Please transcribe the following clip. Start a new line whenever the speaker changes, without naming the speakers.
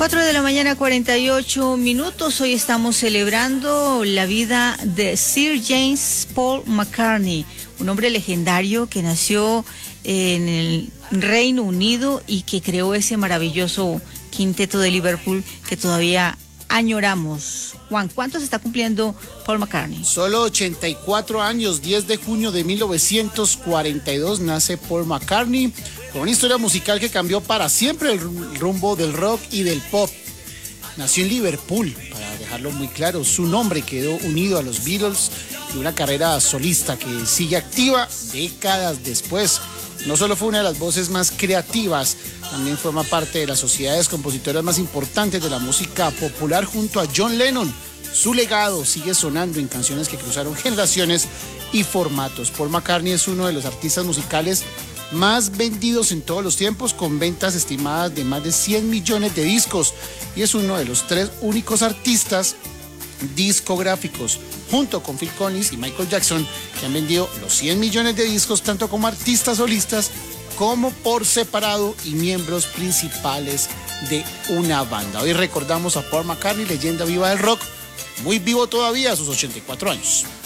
4 de la mañana, 48 minutos. Hoy estamos celebrando la vida de Sir James Paul McCartney, un hombre legendario que nació en el Reino Unido y que creó ese maravilloso quinteto de Liverpool que todavía añoramos. Juan, ¿cuántos está cumpliendo Paul McCartney?
Solo 84 años, 10 de junio de 1942 nace Paul McCartney, con una historia musical que cambió para siempre el rumbo del rock y del pop. Nació en Liverpool, para dejarlo muy claro, su nombre quedó unido a los Beatles y una carrera solista que sigue activa décadas después. No solo fue una de las voces más creativas, también forma parte de las sociedades compositoras más importantes de la música popular junto a John Lennon. Su legado sigue sonando en canciones que cruzaron generaciones y formatos. Paul McCartney es uno de los artistas musicales más vendidos en todos los tiempos, con ventas estimadas de más de 100 millones de discos, y es uno de los 3 únicos artistas discográficos, junto con Phil Collins y Michael Jackson, que han vendido los 100 millones de discos tanto como artistas solistas como por separado y miembros principales de una banda. Hoy recordamos a Paul McCartney, leyenda viva del rock, muy vivo todavía a sus 84 años.